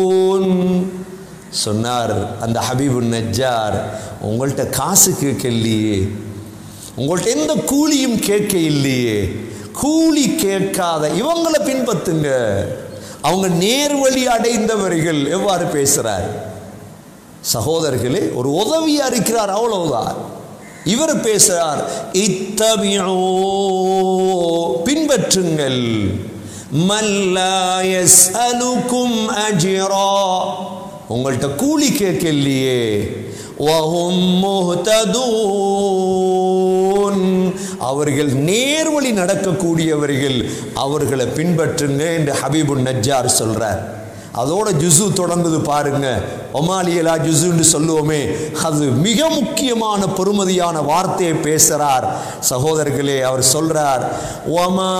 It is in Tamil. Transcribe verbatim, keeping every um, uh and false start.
சொன்னார் அந்த ஹபீபுன் நஜ்ஜார், உங்கள்கிட்ட காசு கேட்க இல்லையே, உங்கள்கிட்ட எந்த கூலியும் கேட்க இல்லையே, கூலி கேட்காத இவங்களை பின்பற்றுங்க, அவங்க நேர்வழி அடைந்தவர்கள். எவ்வாறு பேசுறார் சகோதரர்களே, ஒரு உதவியா இருக்கிறார், அவ்வளவுதான். இவர் பேசுறார், இத்தபிஊ பின்பற்றுங்கள், மல்லா யஸ்அலுக்கும் அஜ்ரா உங்கள்கிட்ட கூலி கேட்கலையே, வஹும் முஹ்ததூன் அவர்கள் நேர்வழி நடக்கக்கூடியவர்கள், அவர்களை பின்பற்றுங்க என்று ஹபீபுன் நஜ்ஜார் சொல்றார். அதோட ஜுசு தொடங்குது பாருங்க, ஒமாலியலா ஜுசுன்னு சொல்லுவோமே, அது மிக முக்கியமான பெருமதியான வார்த்தையை பேசுறார் சகோதரர்களே. அவர் சொல்றார், ஒமா